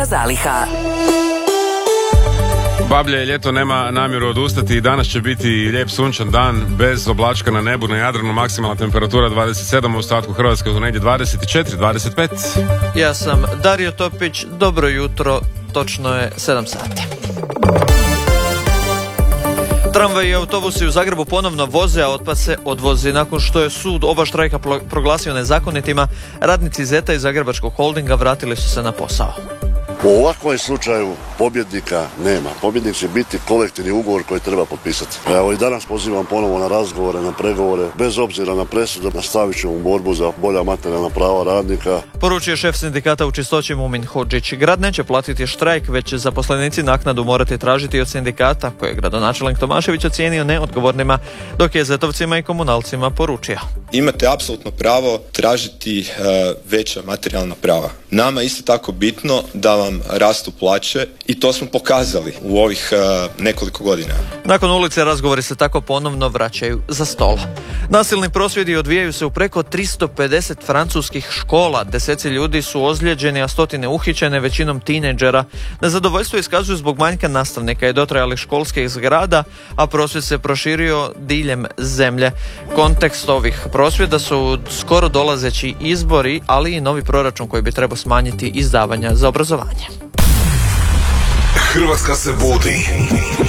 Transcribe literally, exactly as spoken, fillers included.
Zaliha. Bablje ljeto nema namjeru odustati i danas će biti lijep sunčan dan bez oblačka na nebu, na Jadranu maksimalna temperatura dvadeset sedam, u ostatku Hrvatske u negdje dvadeset četiri dvadeset pet. Ja sam Dario Topić, dobro jutro, točno je sedam sati. Tramvaj i autobusi u Zagrebu ponovno voze, a otpad se odvozi. Nakon što je sud oba štrajka proglasio nezakonitima, radnici Zeta i Zagrebačkog holdinga vratili su se na posao. U ovakvom slučaju pobjednika nema. Pobjednik će biti kolektivni ugovor koji treba potpisati. Evo i danas pozivam ponovo na razgovore, na pregovore, bez obzira na presudu, nastavit ćemo borbu za bolja materijalna prava radnika. Poručio šef sindikata u Čistoći Mumin Hodžić. Grad neće platiti štrajk, već će zaposlenici naknadu morati tražiti od sindikata, koje je gradonačelnik Tomašević ocijenio neodgovornima, dok je zetovcima i komunalcima poručio. Imate apsolutno pravo tražiti uh, veća materijalna prava. Nama je isto tako bitno da vam rastu plaće i to smo pokazali u ovih uh, nekoliko godina. Nakon ulice razgovori se tako ponovno vraćaju za stol. Nasilni prosvjedi odvijaju se u preko tristo pedeset francuskih škola. Deseci ljudi su ozlijeđeni, a stotine uhićene, većinom tinejdžera. Nezadovoljstvo iskazuju zbog manjka nastavnika i dotrajalih školskih zgrada, a prosvjed se proširio diljem zemlje. Kontekst ovih prosvjeda su skoro dolazeći izbori, ali i novi proračun koji bi trebao smanjiti izdavanja za obrazovanje. Hrvatska se budi.